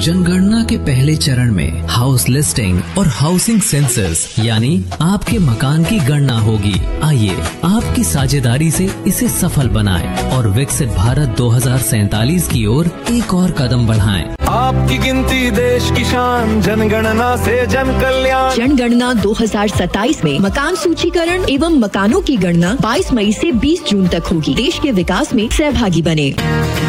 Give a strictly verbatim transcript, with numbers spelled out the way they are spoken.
जनगणना के पहले चरण में हाउस लिस्टिंग और हाउसिंग सेंसस यानी आपके मकान की गणना होगी। आइए आपकी साझेदारी से इसे सफल बनाएं और विकसित भारत दो हजार सैतालीस की ओर एक और कदम बढ़ाएं। आपकी गिनती देश की शान, जनगणना से जन कल्याण। जनगणना दो हजार सत्ताईस में मकान सूचीकरण एवं मकानों की गणना बाईस मई से बीस जून तक होगी। देश के विकास में सहभागी बने।